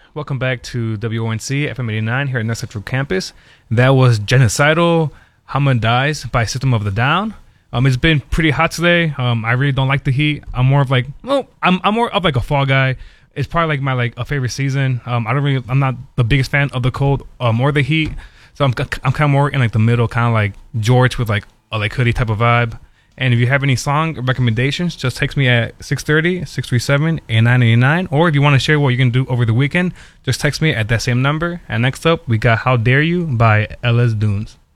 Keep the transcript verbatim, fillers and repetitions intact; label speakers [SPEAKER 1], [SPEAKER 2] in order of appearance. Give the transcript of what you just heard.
[SPEAKER 1] Welcome back to W O N C F M eighty-nine here at North Central Campus. That was Genocidal Hamad Dies by System of the Down. Um, it's been pretty hot today. Um, I really don't like the heat. I'm more of like, well, I'm I'm more of like a fall guy. It's probably like my like a favorite season. Um, I don't really, I'm not the biggest fan of the cold um, or the heat. So I'm I'm kind of more in like the middle, kind of like George with like a like hoodie type of vibe. And if you have any song recommendations, just text me at six thirty, six three seven, eight nine eight nine. Or if you want to share what you can do over the weekend, just text me at that same number. And next up, we got How Dare You by L S Dunes.